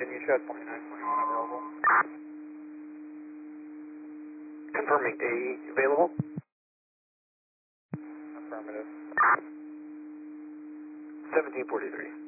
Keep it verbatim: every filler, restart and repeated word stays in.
Can you show twenty-nine twenty-one available? Confirming A E available? Affirmative. seventeen forty-three.